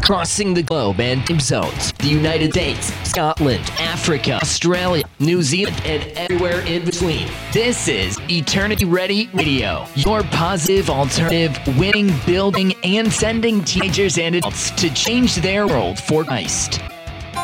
crossing the globe and time zones, the United States, Scotland, Africa, Australia, New Zealand, and everywhere in between. This is Eternity Ready Radio, your positive alternative, winning, building, and sending teenagers and adults to change their world for Christ.